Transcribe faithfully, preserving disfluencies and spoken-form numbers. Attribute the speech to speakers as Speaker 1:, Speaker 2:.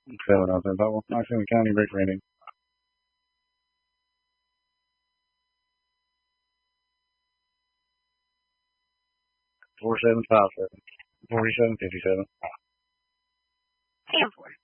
Speaker 1: Seven out there. Double. Knoxville County break rating. Four seven five seven. Forty seven fifty seven.
Speaker 2: Ten four.